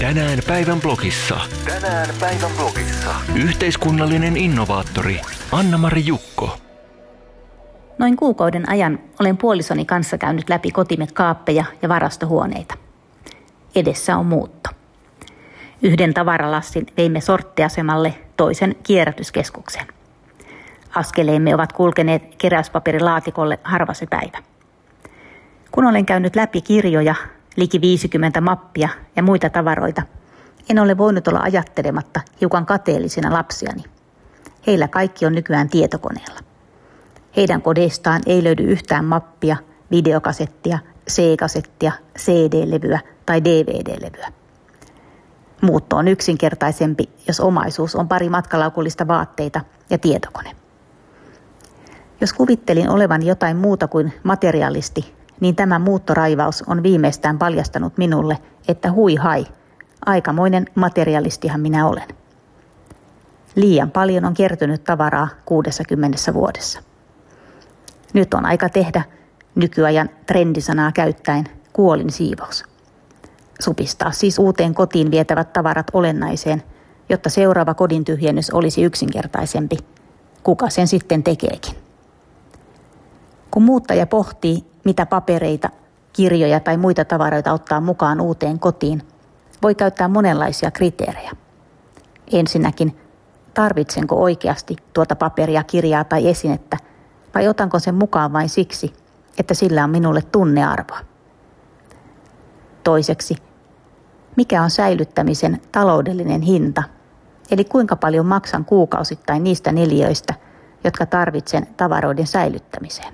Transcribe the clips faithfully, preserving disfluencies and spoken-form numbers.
Tänään päivän blogissa. Tänään päivän blogissa. Yhteiskunnallinen innovaattori Anna-Mari Jukko. Noin kuukauden ajan olen puolisoni kanssa käynyt läpi kotimme kaappeja ja varastohuoneita. Edessä on muutto. Yhden tavaralastin veimme sorttiasemalle, toisen kierrätyskeskukseen. Askeleemme ovat kulkeneet keräyspaperilaatikolle harva se päivä. Kun olen käynyt läpi kirjoja, liki viisikymmentä mappia ja muita tavaroita, en ole voinut olla ajattelematta hiukan kateellisena lapsiani. Heillä kaikki on nykyään tietokoneella. Heidän kodeistaan ei löydy yhtään mappia, videokasettia, C-kasettia, C D-levyä tai D V D-levyä. Muutto on yksinkertaisempi, jos omaisuus on pari matkalaukullista vaatteita ja tietokone. Jos kuvittelin olevan jotain muuta kuin materialisti, niin tämä muuttoraivaus on viimeistään paljastanut minulle, että hui hai, aikamoinen materialistihan minä olen. Liian paljon on kertynyt tavaraa kuudessakymmenessä vuodessa. Nyt on aika tehdä, nykyajan trendisanaa käyttäen, kuolinsiivous. Supistaa siis uuteen kotiin vietävät tavarat olennaiseen, jotta seuraava kodin tyhjennys olisi yksinkertaisempi. Kuka sen sitten tekeekin? Kun muuttaja pohtii, mitä papereita, kirjoja tai muita tavaroita ottaa mukaan uuteen kotiin, voi käyttää monenlaisia kriteerejä. Ensinnäkin, tarvitsenko oikeasti tuota paperia, kirjaa tai esinettä, vai otanko sen mukaan vain siksi, että sillä on minulle tunnearvoa? Toiseksi, mikä on säilyttämisen taloudellinen hinta, eli kuinka paljon maksan kuukausittain niistä neliöistä, jotka tarvitsen tavaroiden säilyttämiseen?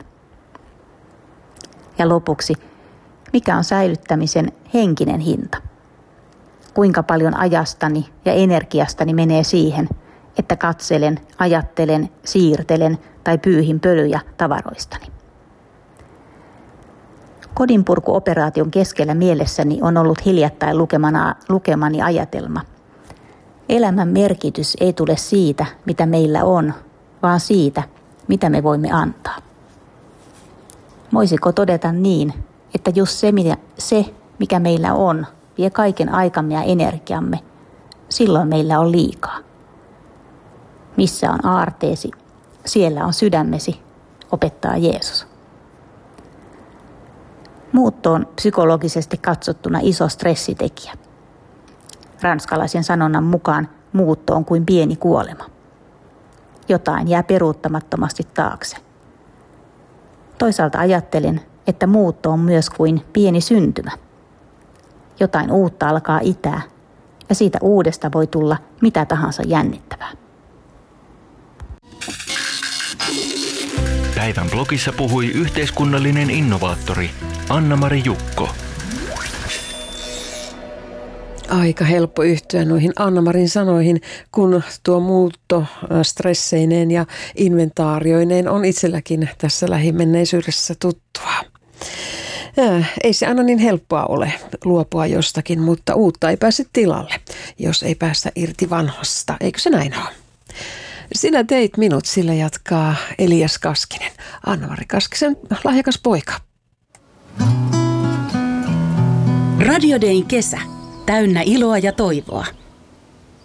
Ja lopuksi, mikä on säilyttämisen henkinen hinta? Kuinka paljon ajastani ja energiastani menee siihen, että katselen, ajattelen, siirtelen tai pyyhin pölyjä tavaroistani? Kodinpurkuoperaation keskellä mielessäni on ollut hiljattain lukemana, lukemani ajatelma. Elämän merkitys ei tule siitä, mitä meillä on, vaan siitä, mitä me voimme antaa. Voisiko todeta niin, että just se, se, mikä meillä on, vie kaiken aikamme ja energiamme, silloin meillä on liikaa. Missä on aarteesi, siellä on sydämesi, opettaa Jeesus. Muutto on psykologisesti katsottuna iso stressitekijä. Ranskalaisen sanonnan mukaan muutto on kuin pieni kuolema. Jotain jää peruuttamattomasti taakse. Toisaalta ajattelen, että muutto on myös kuin pieni syntymä. Jotain uutta alkaa itää, ja siitä uudesta voi tulla mitä tahansa jännittävää. Päivän blogissa puhui yhteiskunnallinen innovaattori Anna-Mari Jukko. Aika helppo yhtyä noihin Anna-Marin sanoihin, kun tuo muutto stresseineen ja inventaarioineen on itselläkin tässä lähimenneisyydessä tuttua. Ei se aina niin helppoa ole luopua jostakin, mutta uutta ei pääse tilalle, jos ei päästä irti vanhasta. Eikö se näin ole? Sinä teit minut, sillä jatkaa Elias Kaskinen, Anna-Mari Kaskisen lahjakas poika. Radio Dayn kesä. Täynnä iloa ja toivoa.